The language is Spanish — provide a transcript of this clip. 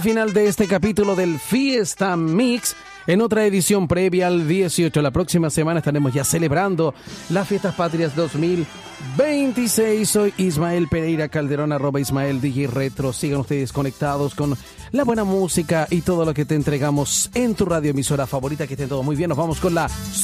Final de este capítulo del Fiesta Mix. En otra edición previa al 18, la próxima semana estaremos ya celebrando las Fiestas Patrias 2026. Soy Ismael Pereira Calderón, @Ismael DJ Retro. Sigan ustedes conectados con la buena música y todo lo que te entregamos en tu radioemisora favorita. Que estén todos muy bien. Nos vamos con la